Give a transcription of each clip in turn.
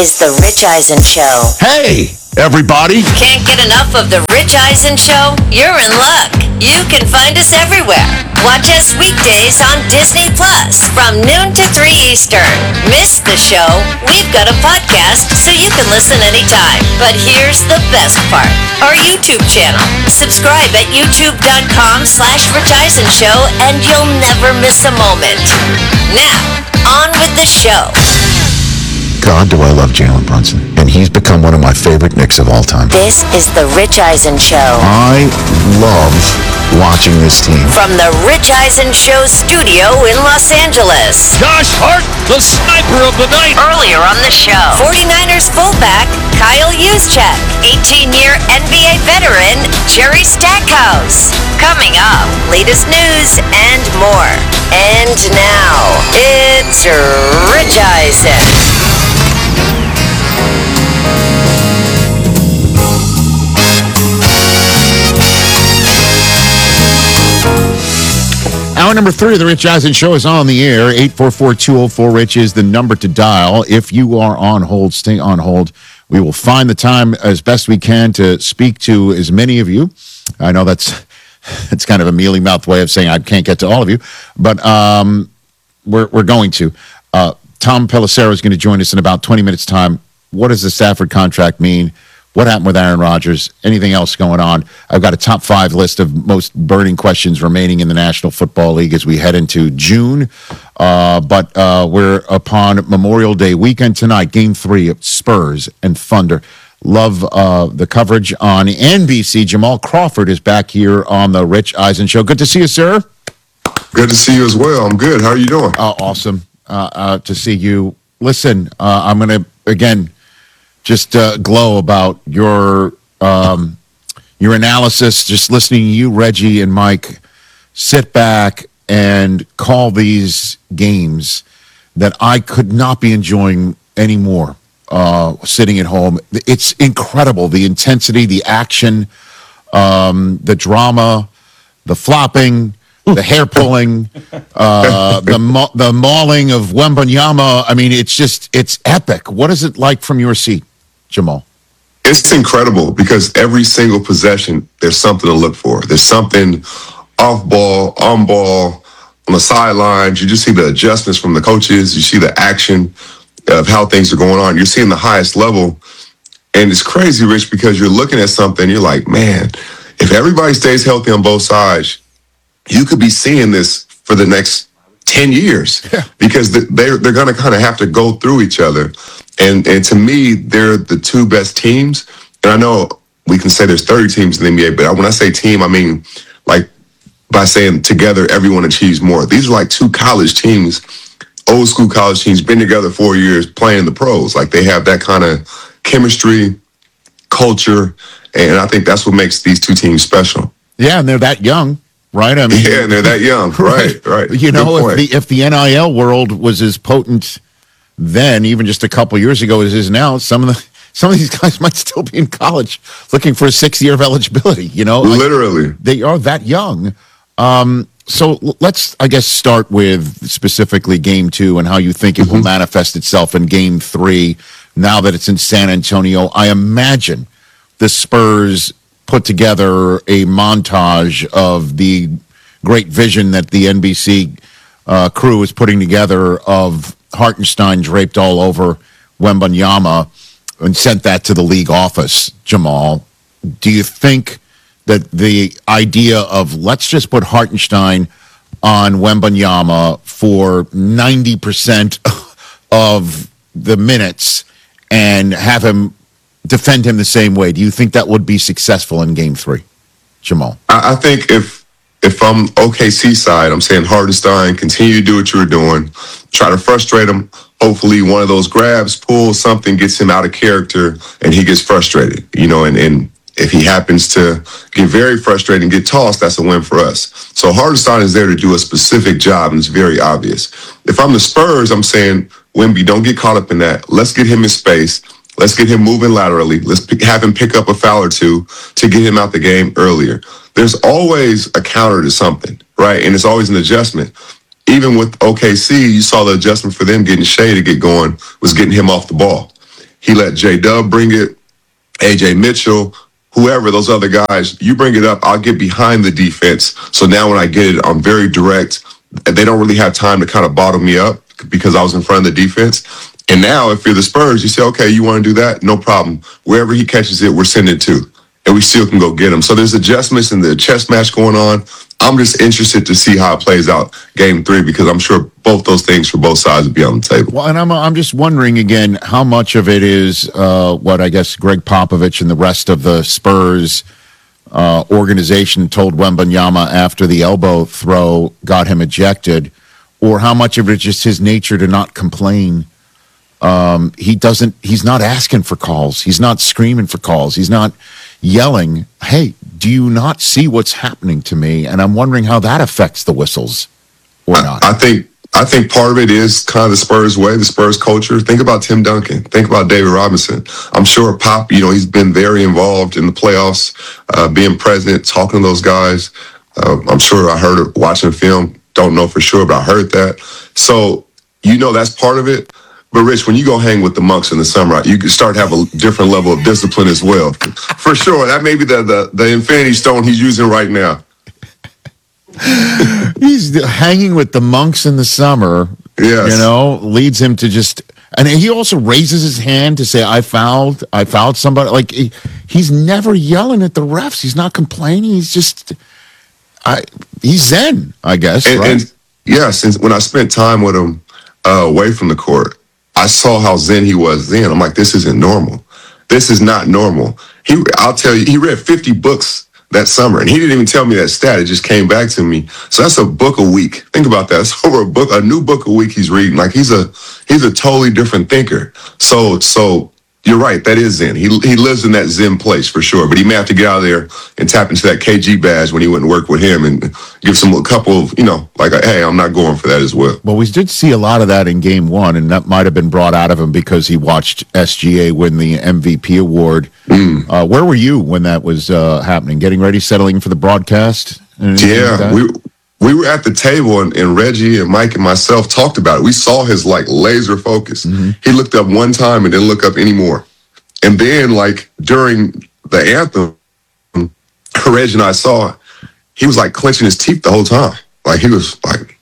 is The Rich Eisen Show. Hey, everybody. Can't get enough of The Rich Eisen Show? You're in luck. You can find us everywhere. Watch us weekdays on Disney Plus from noon to 3 Eastern. Miss the show? We've got a podcast so you can listen anytime. But here's the best part. Our YouTube channel. Subscribe at youtube.com/Rich Eisen Show and you'll never miss a moment. Now, on with the show. God, do I love Jalen Brunson. And he's become one of my favorite Knicks of all time. This is The Rich Eisen Show. I love watching this team. From The Rich Eisen Show studio in Los Angeles. Josh Hart, the sniper of the night. Earlier on the show, 49ers fullback Kyle Juszczyk, 18-year NBA veteran Jerry Stackhouse. Coming up, latest news and more. And now, it's Rich Eisen. Hour number 3 of the Rich Eisen Show is on the air. 844-204-RICH is the number to dial. If you are on hold, stay on hold. We will find the time as best we can to speak to as many of you. I know it's kind of a mealy-mouthed way of saying I can't get to all of you, but we're going to. Tom Pelissero is going to join us in about 20 minutes' time. What does the Stafford contract mean? What happened with Aaron Rodgers? Anything else going on? I've got a top 5 list of most burning questions remaining in the National Football League as we head into June. But we're upon Memorial Day weekend tonight, Game 3 of Spurs and Thunder. Love the coverage on NBC. Jamal Crawford is back here on the Rich Eisen Show. Good to see you, sir. Good to see you as well. I'm good. How are you doing? Awesome to see you. Listen, I'm going to, again, just glow about your analysis, just listening to you, Reggie and Mike, sit back and call these games that I could not be enjoying anymore sitting at home. It's incredible, the intensity, the action, the drama, the flopping, the hair pulling, the mauling of Wembanyama. I mean, it's epic. What is it like from your seat, Jamal? It's incredible because every single possession, there's something to look for. There's something off ball, on ball, on the sidelines. You just see the adjustments from the coaches. You see the action of how things are going on. You're seeing the highest level. And it's crazy, Rich, because you're looking at something, you're like, man, if everybody stays healthy on both sides, you could be seeing this for the next 10 years because they're going to kind of have to go through each other. And to me, they're the two best teams. And I know we can say there's 30 teams in the NBA, but when I say team, I mean, like, by saying together, everyone achieves more. These are like two college teams, old school college teams, been together 4 years playing the pros. Like, they have that kind of chemistry, culture, and I think that's what makes these two teams special. Yeah, and they're that young. Right, I mean, yeah, and they're that young. Right. You know, if the NIL world was as potent then, even just a couple years ago, as it is now, some of these guys might still be in college looking for a 6th year of eligibility. You know, literally, they are that young. So let's, I guess, start with specifically Game 2 and how you think it will manifest itself in Game 3. Now that it's in San Antonio, I imagine the Spurs put together a montage of the great vision that the NBC crew is putting together of Hartenstein draped all over Wembanyama and sent that to the league office. Jamal, do you think that the idea of let's just put Hartenstein on Wembanyama for 90% of the minutes and have him defend him the same way, do you think that would be successful in Game 3, Jamal? I think if I'm OKC side, I'm saying Hartenstein, continue to do what you were doing, try to frustrate him. Hopefully one of those grabs, pulls something, gets him out of character, and he gets frustrated. You know, and if he happens to get very frustrated and get tossed, that's a win for us. So Hartenstein is there to do a specific job, and it's very obvious. If I'm the Spurs, I'm saying, Wemby, don't get caught up in that. Let's get him in space. Let's get him moving laterally. Let's have him pick up a foul or two to get him out the game earlier. There's always a counter to something, right? And it's always an adjustment. Even with OKC, you saw the adjustment for them getting Shea to get going was getting him off the ball. He let J-Dub bring it, AJ Mitchell, whoever, those other guys. You bring it up, I'll get behind the defense. So now when I get it, I'm very direct. They don't really have time to kind of bottle me up because I was in front of the defense. And now if you're the Spurs, you say, okay, you want to do that? No problem. Wherever he catches it, we're sending it to. And we still can go get him. So there's adjustments in the chess match going on. I'm just interested to see how it plays out game 3 because I'm sure both those things for both sides will be on the table. Well, and I'm just wondering again how much of it is what I guess Greg Popovich and the rest of the Spurs organization told Wembanyama after the elbow throw got him ejected, or how much of it is just his nature to not complain. He's not asking for calls. He's not screaming for calls. He's not yelling, hey, do you not see what's happening to me? And I'm wondering how that affects the whistles or not. I think part of it is kind of the Spurs way, the Spurs culture. Think about Tim Duncan. Think about David Robinson. I'm sure Pop, he's been very involved in the playoffs, being present, talking to those guys. I'm sure I heard it watching film. Don't know for sure, but I heard that. So, that's part of it. But Rich, when you go hang with the monks in the summer, you can start to have a different level of discipline as well. For sure. That may be the infinity stone he's using right now. He's hanging with the monks in the summer, yes. Leads him to just, and he also raises his hand to say, I fouled somebody. Like he's never yelling at the refs. He's not complaining. He's just, he's zen, I guess. And since when I spent time with him away from the court, I saw how zen he was then. I'm like, this isn't normal. This is not normal. I'll tell you, he read 50 books that summer, and he didn't even tell me that stat. It just came back to me. So that's a book a week. Think about that. It's over a new book a week he's reading. Like he's a totally different thinker. So you're right. That is Zen. He lives in that Zen place for sure. But he may have to get out of there and tap into that KG badge when he went and work with him and give some a couple of, hey, I'm not going for that as well. Well, we did see a lot of that in game 1, and that might have been brought out of him because he watched SGA win the MVP award. Where were you when that was happening? Getting ready, settling for the broadcast? Yeah, we were at the table, and Reggie and Mike and myself talked about it. We saw his laser focus. Mm-hmm. He looked up one time and didn't look up anymore. And then during the anthem, Reggie and I saw it. He was clenching his teeth the whole time. He was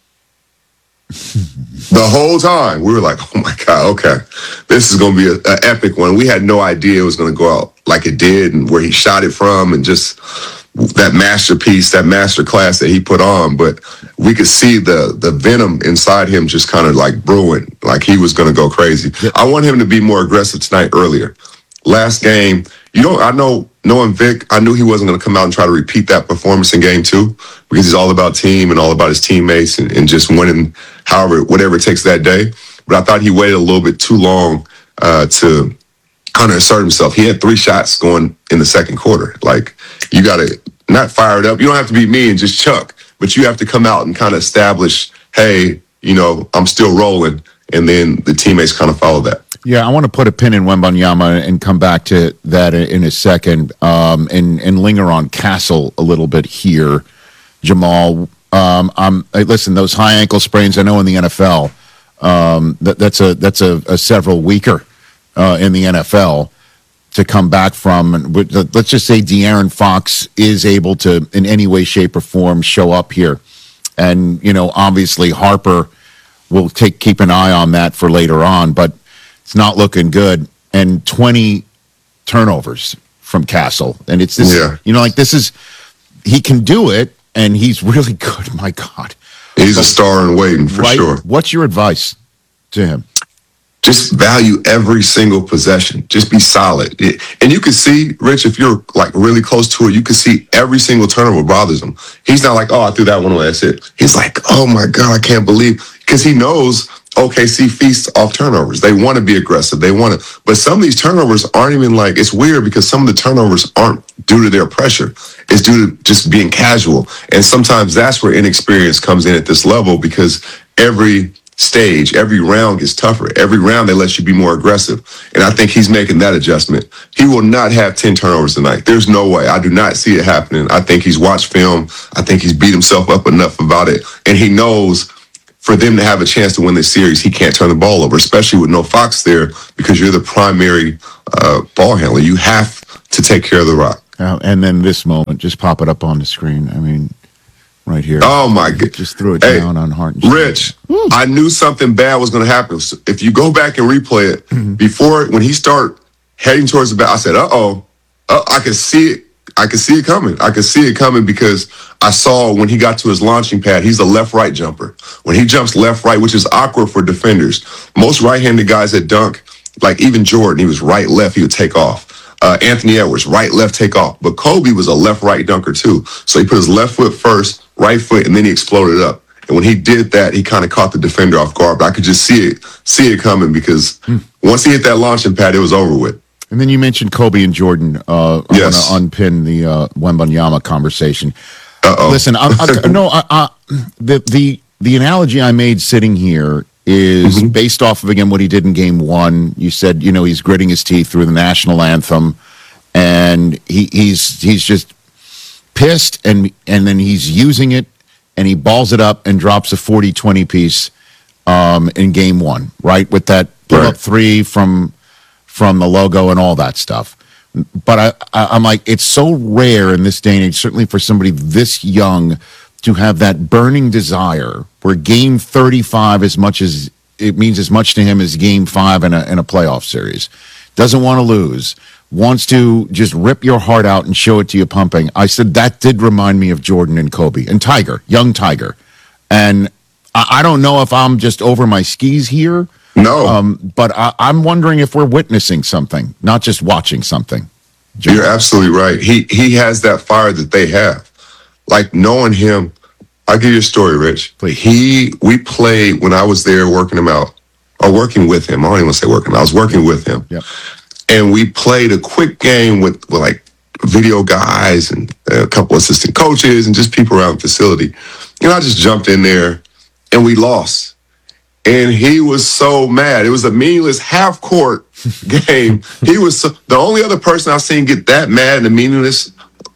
the whole time. We were like, oh my God, okay. This is going to be an epic one. We had no idea it was going to go out like it did and where he shot it from and just that masterpiece, that master class that he put on. But we could see the venom inside him just kind of brewing, like he was going to go crazy. Yep. I want him to be more aggressive tonight earlier. Last game, knowing Vic, I knew he wasn't going to come out and try to repeat that performance in game 2 because he's all about team and all about his teammates and just winning whatever it takes that day. But I thought he waited a little bit too long to kind of assert himself. He had 3 shots going in the second quarter. You got to not fire it up. You don't have to be me and just chuck, but you have to come out and kind of establish, hey, I'm still rolling. And then the teammates kind of follow that. Yeah, I want to put a pin in Wembanyama and come back to that in a second and linger on Castle a little bit here. Jamal, listen, those high ankle sprains, I know in the NFL, that's a several weeker in the NFL to come back from. Let's just say De'Aaron Fox is able to, in any way, shape, or form, show up here. And, obviously Harper will keep an eye on that for later on, but it's not looking good. And 20 turnovers from Castle. And it's this, this is, he can do it, and he's really good. My God. He's a star in waiting for sure. What's your advice to him? Just value every single possession. Just be solid. And you can see, Rich, if you're really close to it, you can see every single turnover bothers him. He's not like, oh, I threw that one away, that's it. He's like, oh my God, I can't believe. Because he knows OKC feasts off turnovers. They want to be aggressive. They want to. But some of these turnovers aren't even it's weird because some of the turnovers aren't due to their pressure. It's due to just being casual. And sometimes that's where inexperience comes in at this level because every stage, every round gets tougher. Every round they let you be more aggressive. And I think he's making that adjustment. He will not have 10 turnovers tonight. There's no way. I do not see it happening. I think he's watched film. I think he's beat himself up enough about it. And he knows for them to have a chance to win this series, he can't turn the ball over, especially with no Fox there, because you're the primary ball handler. You have to take care of the rock. And then this moment, just pop it up on the screen. I mean, right here. Oh, my God. Just threw it down on Hart and Rich, I knew something bad was going to happen. So if you go back and replay it, before, when he started heading towards the bat, I said, I could see it. I could see it coming. I could see it coming because I saw when he got to his launching pad, he's a left-right jumper. When he jumps left-right, which is awkward for defenders, most right-handed guys that dunk, like even Jordan, he was right-left, he would take off. Anthony Edwards, right-left take off. But Kobe was a left-right dunker too. So he put his left foot first, right foot, and then he exploded up. And when he did that, he kind of caught the defender off guard. But I could just see it coming because once he hit that launching pad, it was over with. And then you mentioned Kobe and Jordan. Yes. I want to unpin the Wembanyama conversation. Uh-oh. Listen, the analogy I made sitting here is based off of, again, what he did in game one. You said, he's gritting his teeth through the national anthem, and he's just pissed, and then he's using it, and he balls it up and drops a 40-20 piece in game one, right? With that pull-up three from the logo and all that stuff. But I'm like, it's so rare in this day and age, certainly for somebody this young, to have that burning desire where game 35, as much as it means as much to him as game 5 in a playoff series, doesn't want to lose, wants to just rip your heart out and show it to you pumping. I said that did remind me of Jordan and Kobe and Tiger, young Tiger. And I don't know if I'm just over my skis here. No. But I'm wondering if we're witnessing something, not just watching something. You're absolutely right. He has that fire that they have. Like, knowing him, I'll give you a story, Rich. Please. We played when I was there working him out, or working with him. I don't even want to say working him. I was working with him. Yep. And we played a quick game with like video guys and a couple assistant coaches and just people around the facility. And I just jumped in there and we lost. And he was so mad. It was a meaningless half-court game. He was the only other person I've seen get that mad and meaningless.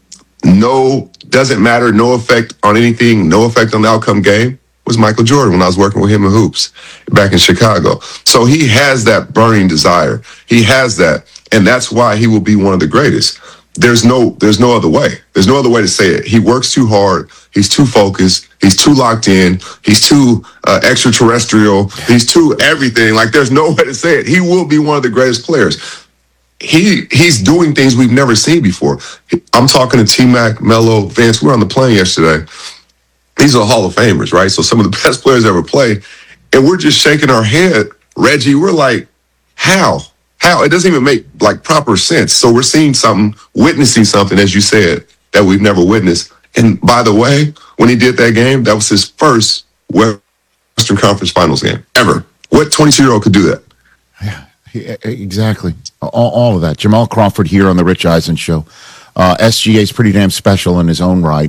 No, doesn't matter. No effect on anything. No effect on the outcome game was Michael Jordan when I was working with him in hoops back in Chicago. So he has that burning desire. He has that, and that's why he will be one of the greatest. There's no other way. There's no other way to say it. He works too hard. He's too focused. He's too locked in. He's too extraterrestrial. He's too everything. Like, there's no way to say it. He will be one of the greatest players. He's doing things we've never seen before. I'm talking to T-Mac, Melo, Vance. We were on the plane yesterday. These are Hall of Famers, right? So some of the best players ever played. And we're just shaking our head. Reggie, we're like, how? It doesn't even make like proper sense. So we're seeing something, witnessing something, as you said, that we've never witnessed. And by the way, when he did that game, that was his first Western Conference Finals game ever. What 22-year-old could do that? Yeah, exactly. All of that. Jamal Crawford here on the Rich Eisen Show. SGA is pretty damn special in his own right.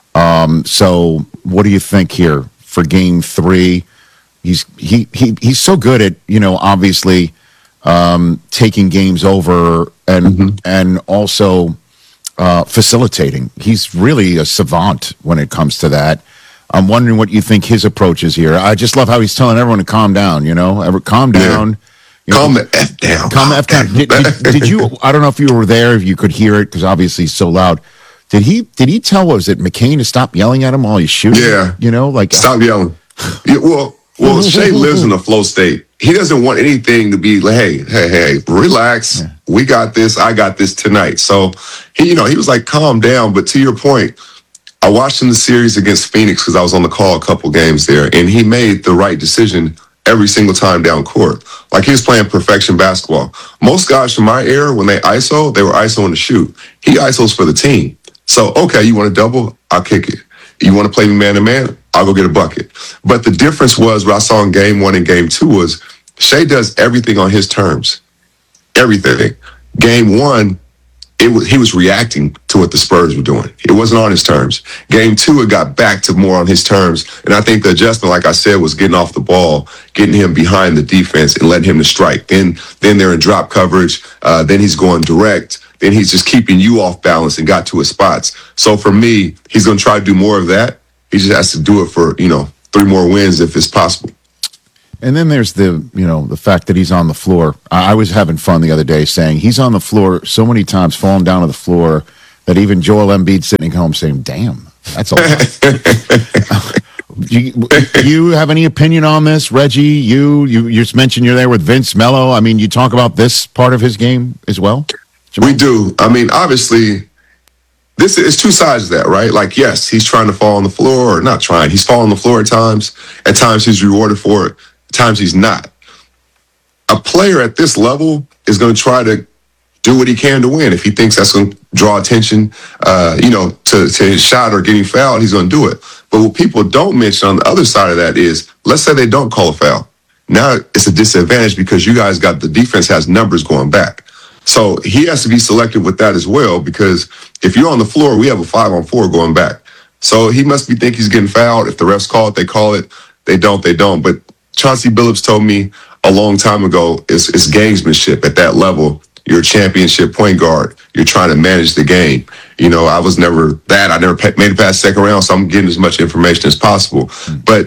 So what do you think here for game 3? He's so good at, obviously, taking games over and also facilitating. He's really a savant when it comes to that. I'm wondering what you think his approach is here. I just love how he's telling everyone to calm down, calm down. Calm the F down. Calm the F down. Did you, I don't know if you were there, if you could hear it, because obviously it's so loud. Did he tell, was it McCain to stop yelling at him while he's shooting? Yeah. Stop yelling. Yeah, well, Shea lives in a flow state. He doesn't want anything to be like, hey, relax. Yeah. We got this. I got this tonight. So he was like, calm down. But to your point, I watched him the series against Phoenix because I was on the call a couple games there, and he made the right decision every single time down court. Like, he was playing perfection basketball. Most guys from my era, when they ISO, they were ISOing to shoot. He ISOs for the team. So, okay, you want to double? I'll kick it. You want to play me man-to-man? I'll go get a bucket. But the difference was, what I saw in game 1 and game 2 was Shea does everything on his terms. Everything. Game 1, he was reacting to what the Spurs were doing. It wasn't on his terms. Game 2, it got back to more on his terms. And I think the adjustment, like I said, was getting off the ball, getting him behind the defense and letting him to strike. Then they're in drop coverage. Then he's going direct. Then he's just keeping you off balance and got to his spots. So for me, he's going to try to do more of that. He just has to do it for, 3 more wins if it's possible. And then there's the fact that he's on the floor. I was having fun the other day saying he's on the floor so many times, falling down to the floor, that even Joel Embiid sitting home saying, damn, that's a lot. Do you have any opinion on this, Reggie? You just mentioned you're there with Vince Mello. I mean, you talk about this part of his game as well? Jamal? We do. I mean, obviously, this is 2 sides of that, right? Like, yes, he's trying to fall on the floor, or not trying. He's falling on the floor at times. At times, he's rewarded for it. At times, he's not. A player at this level is going to try to do what he can to win. If he thinks that's going to draw attention, to his shot or getting fouled, he's going to do it. But what people don't mention on the other side of that is, let's say they don't call a foul. Now it's a disadvantage because you guys got the defense has numbers going back. So he has to be selective with that as well, because if you're on the floor, we have a 5-on-4 going back. So he must be think he's getting fouled. If the refs call it, they call it. They don't, they don't. But Chauncey Billups told me a long time ago, it's gamesmanship at that level. You're a championship point guard. You're trying to manage the game. I was never that. I never made it past second round, so I'm getting as much information as possible. But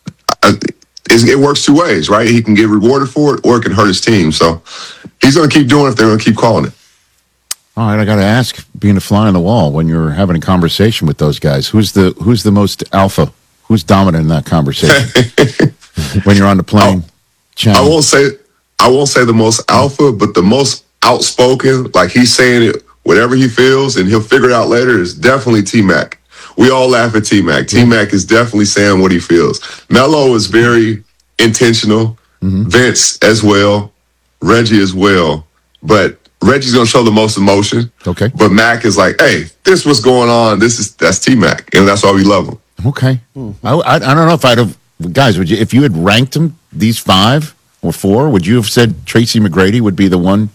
it works 2 ways, right? He can get rewarded for it, or it can hurt his team. So he's going to keep doing it if they're going to keep calling it. All right, I got to ask, being a fly on the wall, when you're having a conversation with those guys, who's the most alpha? Who's dominant in that conversation? When you're on the plane? I won't say the most alpha, but the most outspoken, like he's saying it, whatever he feels, and he'll figure it out later, is definitely T-Mac. We all laugh at T-Mac. T-Mac is definitely saying what he feels. Melo is very intentional. Vince as well. Reggie as well. But Reggie's going to show the most emotion. Okay. But Mac is like, hey, this is what's going on. That's T-Mac. And that's why we love him. Okay. I don't know if I'd have, guys, if you had ranked them, these 5 or 4, would you have said Tracy McGrady would be the one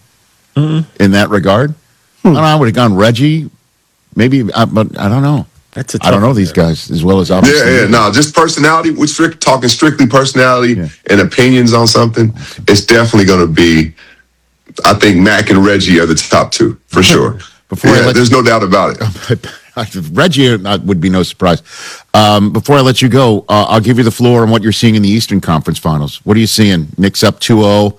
in that regard? I don't know. I would have gone Reggie, maybe, but I don't know. I don't know these guys as well as obviously. Yeah. No, just personality. We're talking strictly personality and opinions on something. It's definitely going to be, I think Mac and Reggie are the top 2 for sure. There's no doubt about it. Reggie would be no surprise. Before I let you go, I'll give you the floor on what you're seeing in the Eastern Conference Finals. What are you seeing? Knicks up 2-0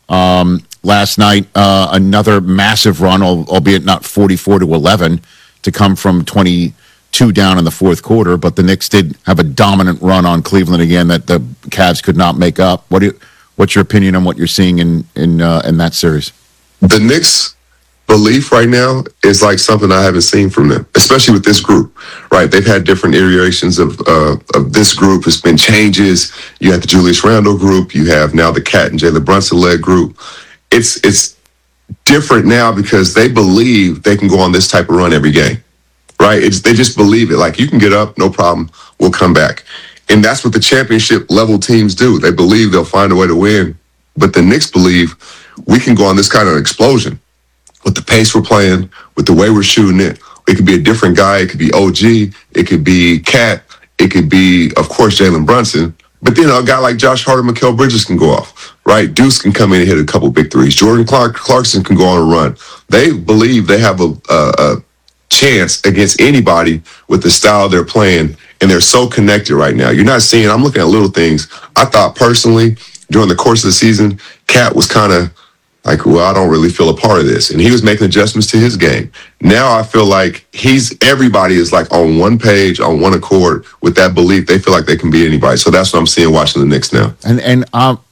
last night. Another massive run, albeit not 44-11, to come from 22 down in the fourth quarter. But the Knicks did have a dominant run on Cleveland again that the Cavs could not make up. What's your opinion on what you're seeing in that series? The Knicks' belief right now is like something I haven't seen from them, especially with this group, right? They've had different iterations of this group. It's been changes. You have the Julius Randle group. You have now the Cat and Jalen Brunson-led group. It's different now because they believe they can go on this type of run every game, right? They just believe it. Like, you can get up, no problem, we'll come back. And that's what the championship level teams do. They believe they'll find a way to win. But the Knicks believe we can go on this kind of explosion with the pace we're playing, with the way we're shooting it. It could be a different guy. It could be OG. It could be Cat. It could be, of course, Jalen Brunson. But then a guy like Josh Hart or Mikal Bridges can go off, right? Deuce can come in and hit a couple big threes. Jordan Clarkson can go on a run. They believe they have a chance against anybody with the style they're playing, and they're so connected right now. You're not seeing, I'm looking at little things. I thought personally, during the course of the season, Cat was kind of like, well, I don't really feel a part of this. And he was making adjustments to his game. Now I feel like everybody is like on one page, on one accord with that belief. They feel like they can beat anybody. So that's what I'm seeing watching the Knicks now. And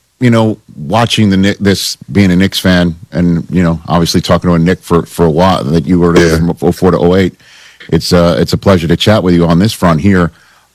watching this, being a Knicks fan, and, obviously talking to a Knick for a while, that you were from 04 to 08. It's a pleasure to chat with you on this front here.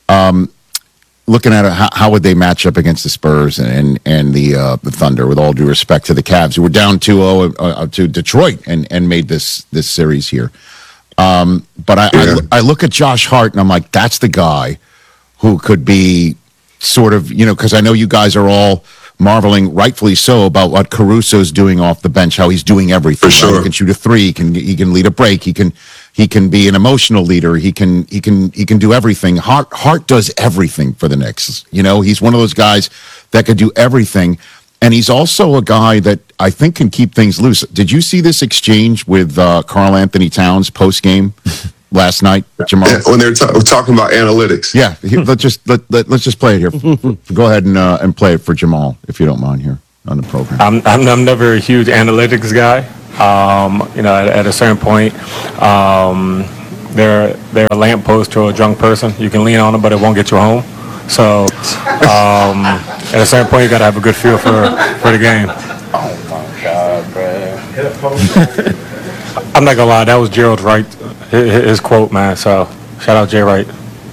Looking at it, how would they match up against the Spurs and the Thunder, with all due respect to the Cavs, who were down 2-0 to Detroit and made this series here. But I look at Josh Hart and I'm like, that's the guy who could be sort of, because I know you guys are all marveling, rightfully so, about what Caruso's doing off the bench, how he's doing everything. For sure. He can shoot a three, he can lead a break, he can be an emotional leader, he can do everything. Hart does everything for the Knicks. He's one of those guys that could do everything. And he's also a guy that I think can keep things loose. Did you see this exchange with Karl Anthony Towns post game? last night, Jamal? When they're talking about analytics. Yeah, let's just play it here. Go ahead and play it for Jamal, if you don't mind, here on the program. I'm never a huge analytics guy. At a certain point, they're a lamppost to a drunk person. You can lean on them, but it won't get you home. So at a certain point, you got to have a good feel for the game. Oh my God, man! I'm not gonna lie, that was Gerald Wright, his quote, man. So shout out Jay Wright.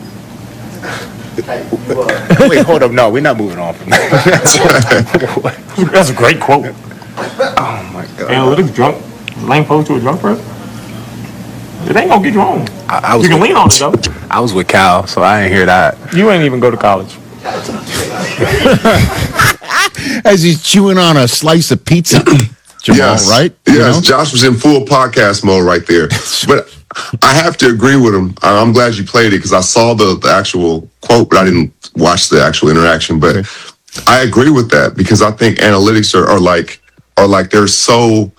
Wait, hold up. No, we're not moving on from that. That's a great quote. Oh my God! Analytics drunk, lamppost to a drunk person. It ain't gonna get you home. You can lean on it though. I was with Cal, so I ain't hear that. You ain't even go to college. As he's chewing on a slice of pizza, Jamal, Yes. right? Yes, Josh was in full podcast mode right there. But I have to agree with him. I'm glad you played it because I saw the actual quote, but I didn't watch the actual interaction. But I agree with that because I think analytics are like they're so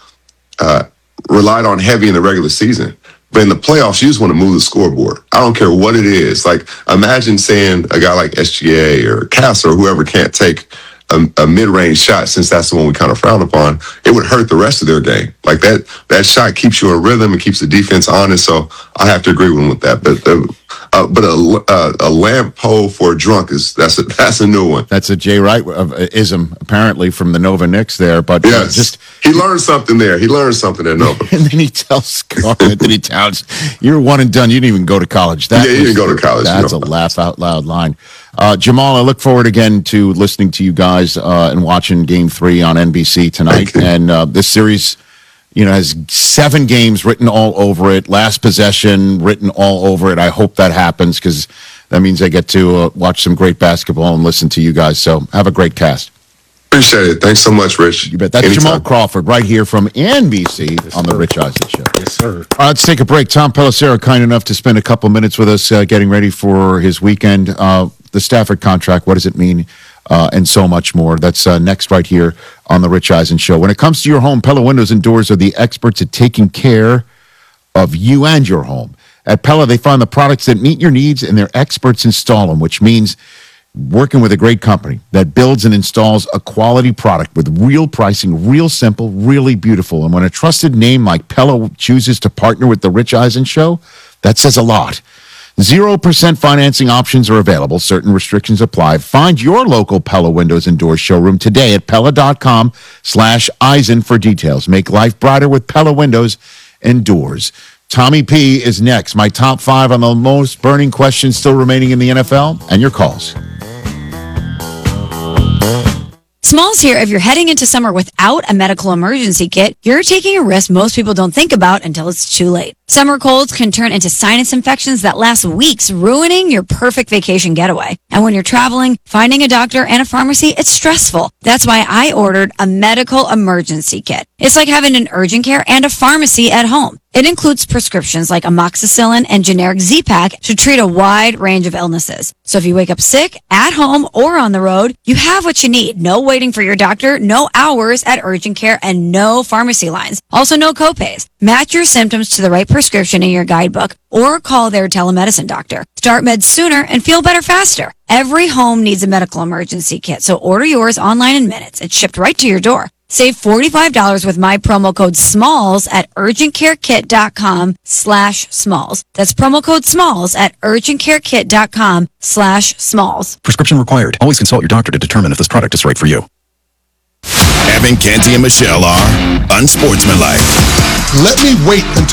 relied on heavy in the regular season. But in the playoffs, you just want to move the scoreboard. I don't care what it is. Like, imagine saying a guy like SGA or Cass or whoever can't take a mid-range shot, since that's the one we kind of frown upon. It would hurt the rest of their game. Like, that shot keeps you in rhythm and keeps the defense honest. So I have to agree with him with that. But a lamp pole for a drunk that's a new one. That's a Jay Wright ism, apparently, from the Nova Knicks there. But Yes. He learned something there. He learned something at Nova. And then he tells Anthony Towns, "You're one and done. You didn't even go to college." You didn't go to college. That's a laugh out loud line. Jamal, I look forward again to listening to you guys and watching Game 3 on NBC tonight. And this series, has 7 games written all over it. Last possession written all over it. I hope that happens because that means I get to watch some great basketball and listen to you guys. So have a great cast. Appreciate it. Thanks so much, Rich. You bet. That's Anytime. Jamal Crawford right here from NBC on the Rich Eisen Show. Yes, sir. All right, let's take a break. Tom Pelissero, kind enough to spend a couple minutes with us getting ready for his weekend. The Stafford contract, what does it mean? And so much more. That's next right here on the Rich Eisen Show. When it comes to your home, Pella Windows and Doors are the experts at taking care of you and your home. At Pella, they find the products that meet your needs and their experts install them, which means working with a great company that builds and installs a quality product with real pricing, real simple, really beautiful. And when a trusted name like Pella chooses to partner with the Rich Eisen Show, that says a lot. 0% financing options are available. Certain restrictions apply. Find your local Pella Windows and Doors showroom today at Pella.com/Eisen for details. Make life brighter with Pella Windows and Doors. Tommy P is next. My top 5 on the most burning questions still remaining in the NFL and your calls. Smalls here. If you're heading into summer without a medical emergency kit, you're taking a risk most people don't think about until it's too late. Summer colds can turn into sinus infections that last weeks, ruining your perfect vacation getaway. And when you're traveling, finding a doctor and a pharmacy, it's stressful. That's why I ordered a medical emergency kit. It's like having an urgent care and a pharmacy at home. It includes prescriptions like amoxicillin and generic Z-Pak to treat a wide range of illnesses. So if you wake up sick, at home, or on the road, you have what you need. No waiting for your doctor, no hours at urgent care, and no pharmacy lines. Also, no copays. Match your symptoms to the right prescription in your guidebook or call their telemedicine doctor. Start meds sooner and feel better faster. Every home needs a medical emergency kit, so order yours online in minutes. It's shipped right to your door. Save $45 with my promo code SMALLS at urgentcarekit.com/smalls. That's promo code SMALLS at urgentcarekit.com/smalls. Prescription required. Always consult your doctor to determine if this product is right for you. Evan, Canty, and Michelle are unsportsmanlike. Let me wait until